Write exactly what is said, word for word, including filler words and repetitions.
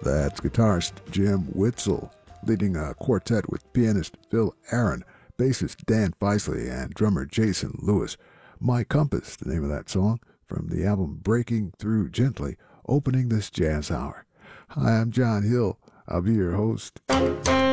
That's guitarist Jim Witzel, leading a quartet with pianist Phil Aaron, bassist Dan Feisley, and drummer Jason Lewis. My Compass, the name of that song, from the album Breaking Through Gently, opening this jazz hour. Hi, I'm John Hill. I'll be your host.